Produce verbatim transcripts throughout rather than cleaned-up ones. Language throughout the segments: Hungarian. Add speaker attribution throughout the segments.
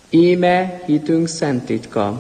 Speaker 1: Íme hitünk szent titka.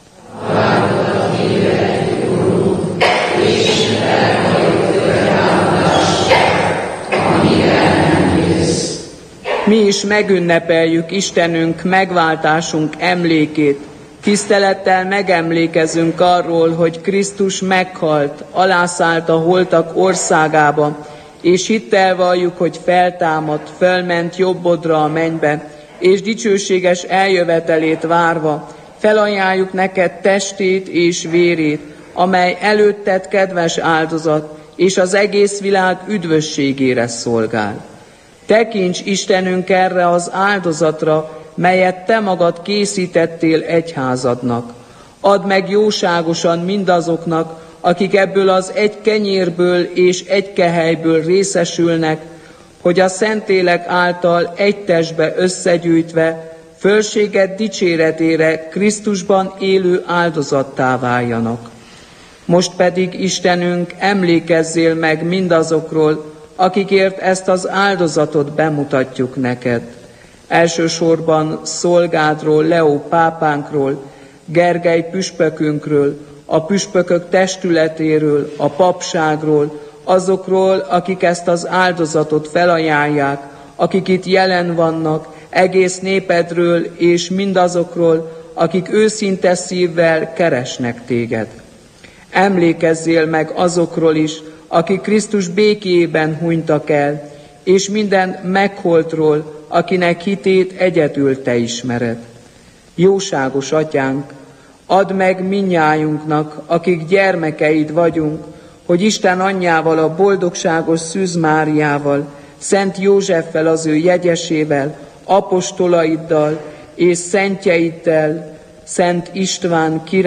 Speaker 1: Mi is megünnepeljük Istenünk megváltásunk emlékét. Tisztelettel megemlékezünk arról, hogy Krisztus meghalt, alászállt a holtak országába, és hittel valljuk, hogy feltámadt, fölment jobbodra a mennybe, és dicsőséges eljövetelét várva felajánljuk neked testét és vérét, amely előtted kedves áldozat, és az egész világ üdvösségére szolgál. Tekints Istenünk erre az áldozatra, melyet te magad készítettél egyházadnak. Add meg jóságosan mindazoknak, akik ebből az egy kenyérből és egy kehelyből részesülnek, hogy a Szentlélek által egy testbe összegyűjtve, fölséged dicséretére Krisztusban élő áldozattá váljanak. Most pedig, Istenünk, emlékezzél meg mindazokról, akikért ezt az áldozatot bemutatjuk neked. Elsősorban szolgádról, Leó pápánkról, Gergely püspökünkről, a püspökök testületéről, a papságról, azokról, akik ezt az áldozatot felajánlják, akik itt jelen vannak, egész népedről, és mindazokról, akik őszinte szívvel keresnek téged. Emlékezzél meg azokról is, akik Krisztus békéjében hunytak el, és minden megholtról, akinek hitét egyedül te ismered. Jóságos Atyánk, add meg mindnyájunknak, akik gyermekeid vagyunk, hogy Isten anyjával, a boldogságos Szűz Máriával, Szent Józseffel, az ő jegyesével, apostolaiddal és szentjeiddel, Szent István király,